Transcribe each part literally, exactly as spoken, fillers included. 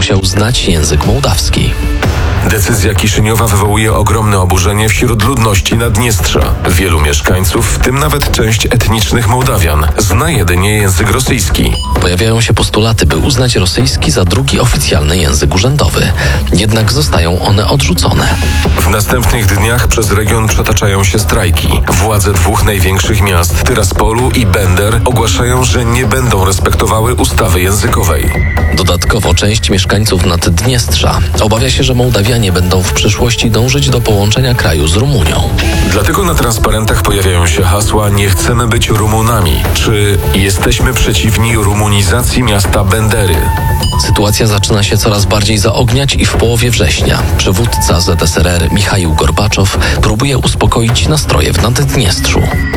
musiał znać język mołdawski. Decyzja Kiszyniowa wywołuje ogromne oburzenie wśród ludności Naddniestrza. Wielu mieszkańców, w tym nawet część etnicznych Mołdawian, zna jedynie język rosyjski. Pojawiają się postulaty, by uznać rosyjski za drugi oficjalny język urzędowy. Jednak zostają one odrzucone. W następnych dniach przez region przetaczają się strajki. Władze dwóch największych miast, Tyraspolu i Bender, ogłaszają, że nie będą respektowały ustawy językowej. Dodatkowo część mieszkańców Naddniestrza obawia się, że Mołdawianie będą w przyszłości dążyć do połączenia kraju z Rumunią. Dlatego na transparentach pojawiają się hasła „Nie chcemy być Rumunami” czy „Jesteśmy przeciwni rumunizacji miasta Bendery”. Sytuacja zaczyna się coraz bardziej zaogniać i w połowie września przywódca Z S R R Michaił Gorbaczow próbuje uspokoić nastroje w Naddniestrzu.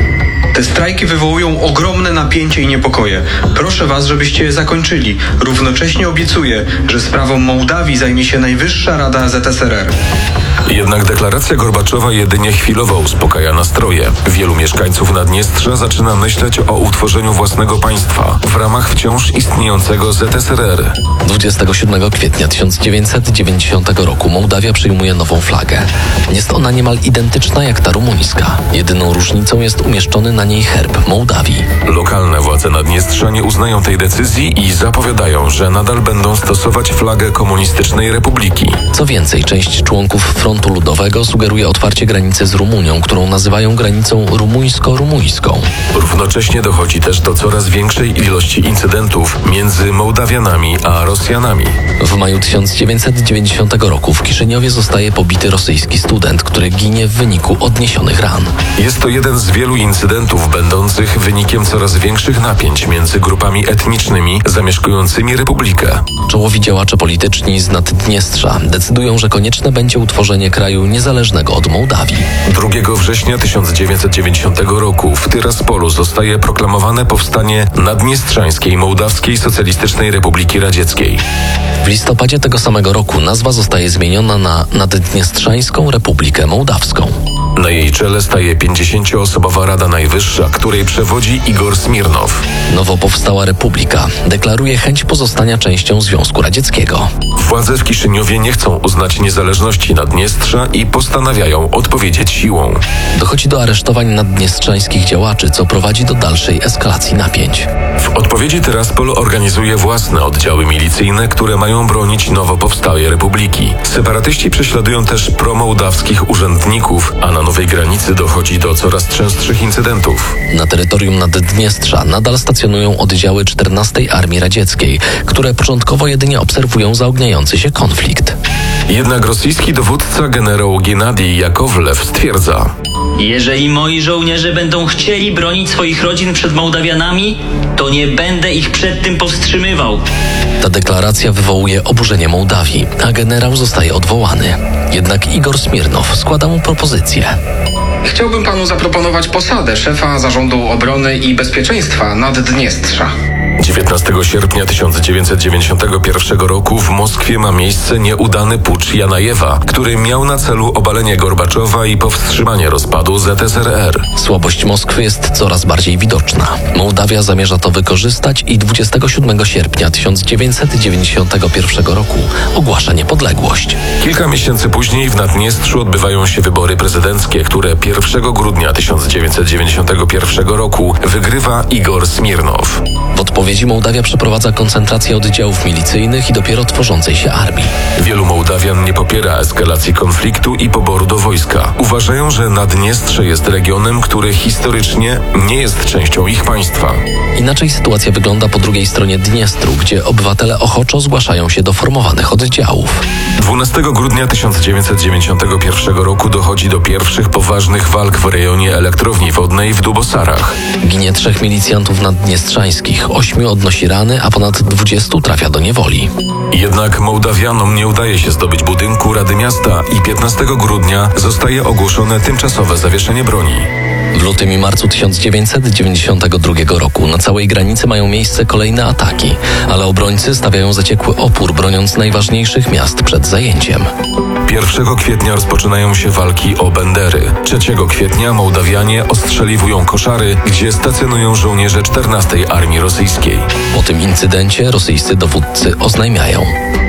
Te strajki wywołują ogromne napięcie i niepokoje. Proszę was, żebyście je zakończyli. Równocześnie obiecuję, że sprawą Mołdawii zajmie się Najwyższa Rada Z S R R. Jednak deklaracja Gorbaczowa jedynie chwilowo uspokaja nastroje. Wielu mieszkańców Naddniestrza zaczyna myśleć o utworzeniu własnego państwa w ramach wciąż istniejącego Z S R R. dwudziestego siódmego kwietnia tysiąc dziewięćset dziewięćdziesiątego roku Mołdawia przyjmuje nową flagę. Jest ona niemal identyczna jak ta rumuńska. Jedyną różnicą jest umieszczony na niej herb Mołdawii. Lokalne władze Naddniestrza nie uznają tej decyzji i zapowiadają, że nadal będą stosować flagę komunistycznej republiki. Co więcej, część członków Frontu Ludowego sugeruje otwarcie granicy z Rumunią, którą nazywają granicą rumuńsko-rumuńską. Równocześnie dochodzi też do coraz większej ilości incydentów między Mołdawianami a Rosjanami. W maju tysiąc dziewięćset dziewięćdziesiątego roku w Kiszyniowie zostaje pobity rosyjski student, który ginie w wyniku odniesionych ran. Jest to jeden z wielu incydentów będących wynikiem coraz większych napięć między grupami etnicznymi zamieszkującymi republikę. Czołowi działacze polityczni z Naddniestrza decydują, że konieczne będzie utworzenie kraju niezależnego od Mołdawii. drugiego września tysiąc dziewięćset dziewięćdziesiątego roku w Tyraspolu zostaje proklamowane powstanie Naddniestrzańskiej Mołdawskiej Socjalistycznej Republiki Radzieckiej. W listopadzie tego samego roku nazwa zostaje zmieniona na Naddniestrzańską Republikę Mołdawską. Na jej czele staje pięćdziesięcioosobowa Rada Najwyższa, której przewodzi Igor Smirnow. Nowo powstała republika deklaruje chęć pozostania częścią Związku Radzieckiego. Władze w Kiszyniowie nie chcą uznać niezależności Naddniestrza i postanawiają odpowiedzieć siłą. Dochodzi do aresztowań naddniestrzańskich działaczy, co prowadzi do dalszej eskalacji napięć. W odpowiedzi Tyraspol organizuje własne oddziały milicyjne, które mają bronić nowo powstałej republiki. Separatyści prześladują też promołdawskich urzędników, a na nowej granicy dochodzi do coraz częstszych incydentów. Na terytorium Naddniestrza nadal stacjonują oddziały czternastej Armii Radzieckiej, które początkowo jedynie obserwują zaogniający się konflikt. Jednak rosyjski dowódca generał Gennadij Jakowlew stwierdza: Jeżeli moi żołnierze będą chcieli bronić swoich rodzin przed Mołdawianami, to nie będę ich przed tym powstrzymywał. Ta deklaracja wywołuje oburzenie Mołdawii, a generał zostaje odwołany. Jednak Igor Smirnow składa mu propozycję. Chciałbym panu zaproponować posadę szefa Zarządu Obrony i Bezpieczeństwa Naddniestrza. dziewiętnastego sierpnia tysiąc dziewięćset dziewięćdziesiątego pierwszego roku w Moskwie ma miejsce nieudany pucz Janajewa, który miał na celu obalenie Gorbaczowa i powstrzymanie rozpadu Z S R R. Słabość Moskwy jest coraz bardziej widoczna. Mołdawia zamierza to wykorzystać i dwudziestego siódmego sierpnia tysiąc dziewięćset dziewięćdziesiątego pierwszego roku ogłasza niepodległość. Kilka miesięcy później w Naddniestrzu odbywają się wybory prezydenckie, które pierwszego grudnia tysiąc dziewięćset dziewięćdziesiątego pierwszego roku wygrywa Igor Smirnow. W odpowiedzi Mołdawia przeprowadza koncentrację oddziałów milicyjnych i dopiero tworzącej się armii. Wielu Mołdawian nie popiera eskalacji konfliktu i poboru do wojska. Uważają, że Naddniestrze jest regionem, który historycznie nie jest częścią ich państwa. Inaczej sytuacja wygląda po drugiej stronie Dniestru, gdzie obywatele ochoczo zgłaszają się do formowanych oddziałów. dwunastego grudnia tysiąc dziewięćset dziewięćdziesiątego pierwszego roku dochodzi do pierwszych poważnych walk w rejonie elektrowni wodnej w Dubosarach. Ginie trzech milicjantów naddniestrzańskich, ośmiu odnosi rany, a ponad dwudziestu trafia do niewoli. Jednak Mołdawianom nie udaje się zdobyć budynku Rady Miasta i piętnastego grudnia zostaje ogłoszone tymczasowe zawieszenie broni. W lutym i marcu tysiąc dziewięćset dziewięćdziesiątego drugiego roku na całej granicy mają miejsce kolejne ataki, ale obrońcy stawiają zaciekły opór, broniąc najważniejszych miast przed zajęciem. pierwszego kwietnia rozpoczynają się walki o Bendery. trzeciego kwietnia Mołdawianie ostrzeliwują koszary, gdzie stacjonują żołnierze czternastej Armii Rosyjskiej. Po tym incydencie rosyjscy dowódcy oznajmiają: